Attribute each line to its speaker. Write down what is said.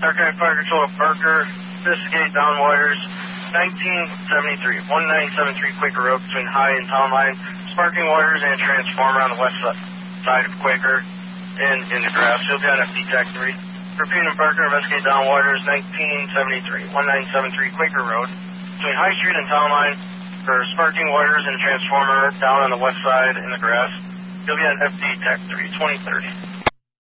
Speaker 1: Dark Knight Fire Control Parker, investigate down wires, 1973, 1973 Quaker Road between High and Town Line, sparking wires and transformer on the west side of Quaker and in the grass. You'll be on FD Tech 3. Repeat and Parker, investigate down wires, 1973, 1973 Quaker Road between High Street and Town Line for sparking wires and transformer down on the west side in the grass. You'll be on FD Tech 3, 2030.